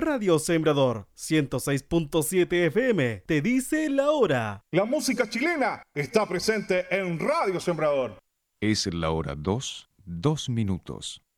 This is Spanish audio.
Radio Sembrador 106.7 FM te dice la hora. La música chilena está presente en Radio Sembrador. Es la hora 2, 2 minutos.